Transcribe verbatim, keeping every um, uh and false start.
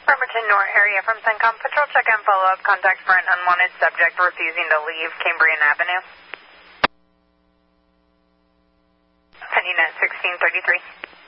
Bremerton North area from CENTCOM. Patrol check and follow-up. Contact for an unwanted subject refusing to leave Cambrian Avenue. Pending at sixteen thirty-three.